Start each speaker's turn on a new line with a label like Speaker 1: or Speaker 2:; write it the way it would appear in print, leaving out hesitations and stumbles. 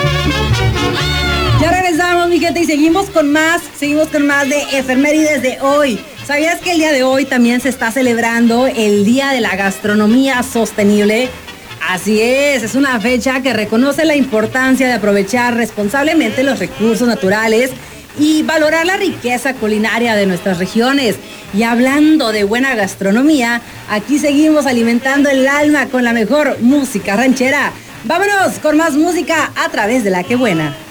Speaker 1: Ya regresamos, mi gente, y seguimos con más de efemérides de hoy. ¿Sabías que el día de hoy también se está celebrando el Día de la Gastronomía Sostenible? Así es una fecha que reconoce la importancia de aprovechar responsablemente los recursos naturales y valorar la riqueza culinaria de nuestras regiones. Y hablando de buena gastronomía, aquí seguimos alimentando el alma con la mejor música ranchera. Vámonos con más música a través de La Que Buena.